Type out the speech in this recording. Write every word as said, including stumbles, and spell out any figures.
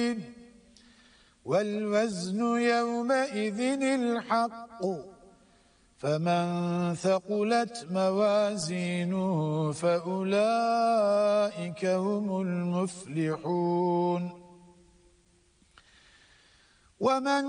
والوزن يومئذ الحق فمن ثقلت موازينه فأولئك هم المفلحون ومن